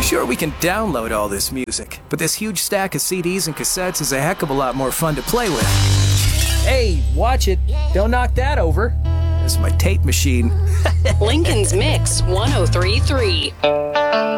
Sure, we can download all this music, but this huge stack of CDs and cassettes is a heck of a lot more fun to play with. Hey, watch it. Don't knock that over. That's my tape machine. Lincoln's Mix 1033.